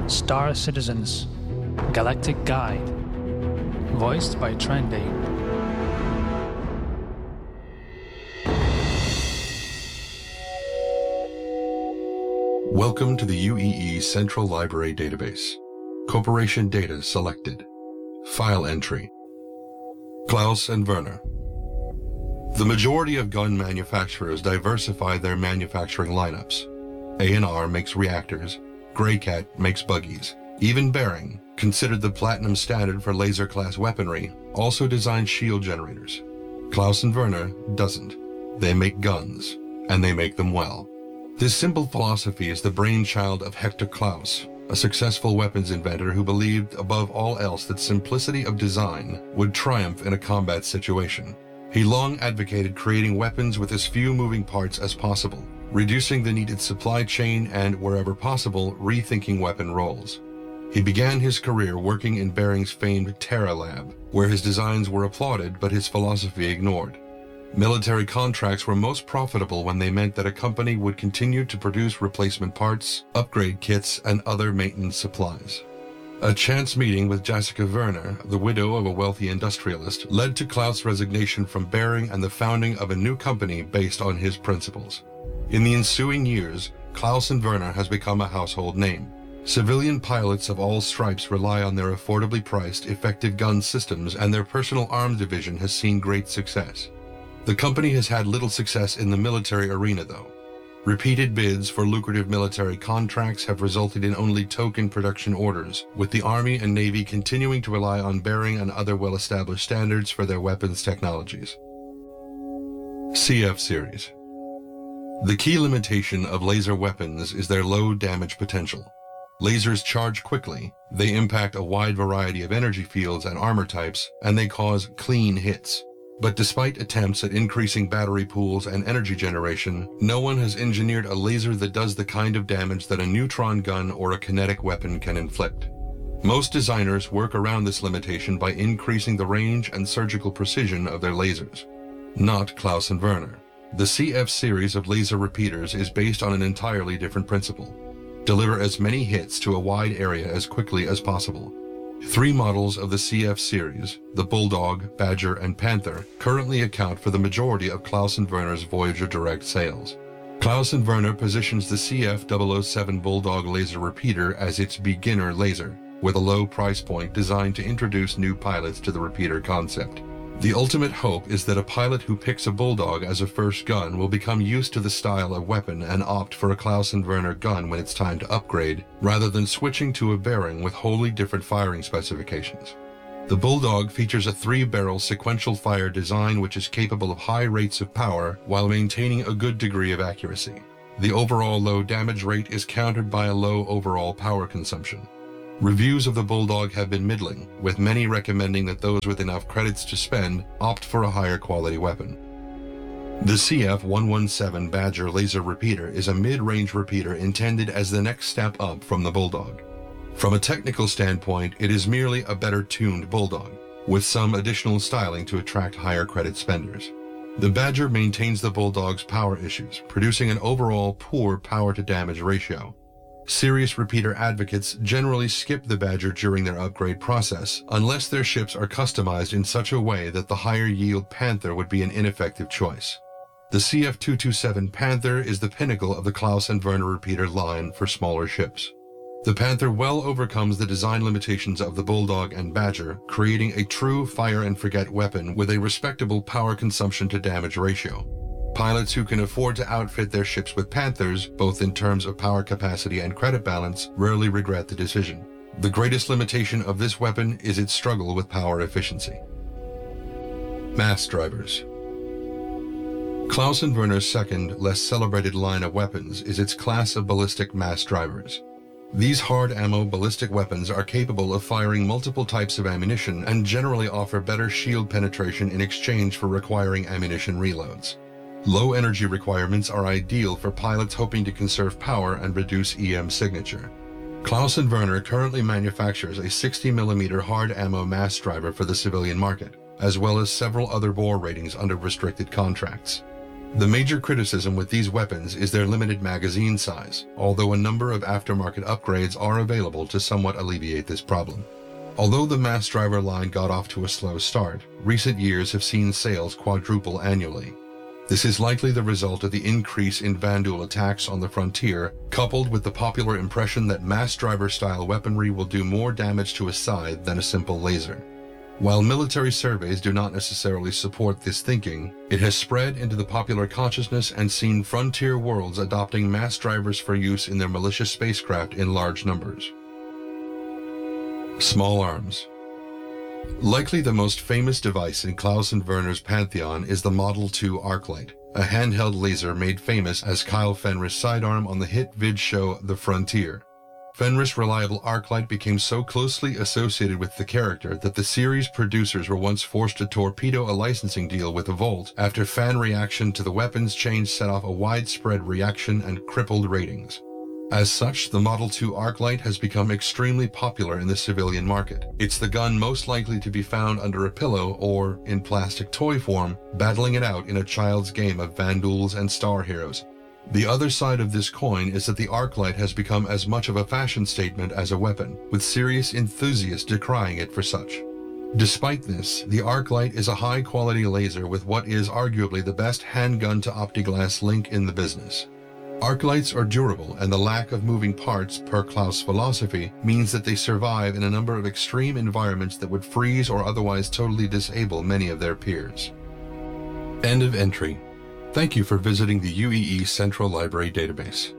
Star Citizens, Galactic Guide, voiced by Trendy. Welcome to the UEE Central Library Database. Corporation data selected. File entry. Klaus and Werner. The majority of gun manufacturers diversify their manufacturing lineups. A&R makes reactors. Greycat makes buggies. Even Behring, considered the platinum standard for laser-class weaponry, also designs shield generators. Klaus and Werner doesn't. They make guns, and they make them well. This simple philosophy is the brainchild of Hector Klaus, a successful weapons inventor who believed above all else that simplicity of design would triumph in a combat situation. He long advocated creating weapons with as few moving parts as possible, reducing the needed supply chain and, wherever possible, rethinking weapon roles. He began his career working in Behring's famed Terra Lab, where his designs were applauded but his philosophy ignored. Military contracts were most profitable when they meant that a company would continue to produce replacement parts, upgrade kits, and other maintenance supplies. A chance meeting with Jessica Werner, the widow of a wealthy industrialist, led to Klaus' resignation from Behring and the founding of a new company based on his principles. In the ensuing years, Klaus and Werner has become a household name. Civilian pilots of all stripes rely on their affordably priced, effective gun systems, and their personal arms division has seen great success. The company has had little success in the military arena, though. Repeated bids for lucrative military contracts have resulted in only token production orders, with the Army and Navy continuing to rely on Behring and other well-established standards for their weapons technologies. CF Series. The key limitation of laser weapons is their low damage potential. Lasers charge quickly, they impact a wide variety of energy fields and armor types, and they cause clean hits. But despite attempts at increasing battery pools and energy generation, no one has engineered a laser that does the kind of damage that a neutron gun or a kinetic weapon can inflict. Most designers work around this limitation by increasing the range and surgical precision of their lasers. Not Klaus and Werner. The CF series of laser repeaters is based on an entirely different principle. Deliver as many hits to a wide area as quickly as possible. 3 models of the CF series, the Bulldog, Badger, and Panther, currently account for the majority of Klaus and Werner's Voyager Direct sales. Klaus and Werner positions the CF-007 Bulldog laser repeater as its beginner laser, with a low price point designed to introduce new pilots to the repeater concept. The ultimate hope is that a pilot who picks a Bulldog as a first gun will become used to the style of weapon and opt for a Klaus and Werner gun when it's time to upgrade, rather than switching to a Behring with wholly different firing specifications. The Bulldog features a 3-barrel sequential fire design which is capable of high rates of power while maintaining a good degree of accuracy. The overall low damage rate is countered by a low overall power consumption. Reviews of the Bulldog have been middling, with many recommending that those with enough credits to spend opt for a higher quality weapon. The CF-117 Badger laser repeater is a mid-range repeater intended as the next step up from the Bulldog. From a technical standpoint, it is merely a better tuned Bulldog, with some additional styling to attract higher credit spenders. The Badger maintains the Bulldog's power issues, producing an overall poor power-to-damage ratio. Serious repeater advocates generally skip the Badger during their upgrade process, unless their ships are customized in such a way that the higher-yield Panther would be an ineffective choice. The CF-227 Panther is the pinnacle of the Klaus and Werner repeater line for smaller ships. The Panther well overcomes the design limitations of the Bulldog and Badger, creating a true fire-and-forget weapon with a respectable power consumption-to-damage ratio. Pilots who can afford to outfit their ships with Panthers, both in terms of power capacity and credit balance, rarely regret the decision. The greatest limitation of this weapon is its struggle with power efficiency. Mass drivers. Klaus and Werner's second, less celebrated line of weapons is its class of ballistic mass drivers. These hard ammo ballistic weapons are capable of firing multiple types of ammunition and generally offer better shield penetration in exchange for requiring ammunition reloads. Low energy requirements are ideal for pilots hoping to conserve power and reduce EM signature. Klaus and Werner currently manufactures a 60mm hard ammo mass driver for the civilian market, as well as several other bore ratings under restricted contracts. The major criticism with these weapons is their limited magazine size, although a number of aftermarket upgrades are available to somewhat alleviate this problem. Although the Mass Driver line got off to a slow start, recent years have seen sales quadruple annually. This is likely the result of the increase in Vanduul attacks on the frontier, coupled with the popular impression that Mass Driver-style weaponry will do more damage to a scythe than a simple laser. While military surveys do not necessarily support this thinking, it has spread into the popular consciousness and seen frontier worlds adopting mass drivers for use in their malicious spacecraft in large numbers. Small arms. Likely the most famous device in Klaus and Werner's pantheon is the Model 2 Arclight, a handheld laser made famous as Kyle Fenris' sidearm on the hit vid show The Frontier. Fenris' reliable Arclight became so closely associated with the character that the series producers were once forced to torpedo a licensing deal with Volt after fan reaction to the weapon's change set off a widespread reaction and crippled ratings. As such, the Model 2 Arclight has become extremely popular in the civilian market. It's the gun most likely to be found under a pillow or, in plastic toy form, battling it out in a child's game of Vanduuls and Star Heroes. The other side of this coin is that the Arclight has become as much of a fashion statement as a weapon, with serious enthusiasts decrying it for such. Despite this, the Arclight is a high-quality laser with what is arguably the best handgun-to-optiglass link in the business. Arclights are durable, and the lack of moving parts, per Klaus' philosophy, means that they survive in a number of extreme environments that would freeze or otherwise totally disable many of their peers. End of entry. Thank you for visiting the UEE Central Library Database.